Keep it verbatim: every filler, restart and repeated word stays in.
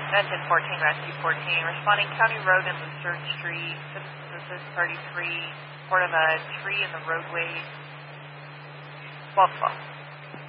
That's in fourteen, Rescue fourteen. Responding County Road and Lucerne Street. Citizens Assist thirty-three. Report of a tree in the roadway. twelve twelve.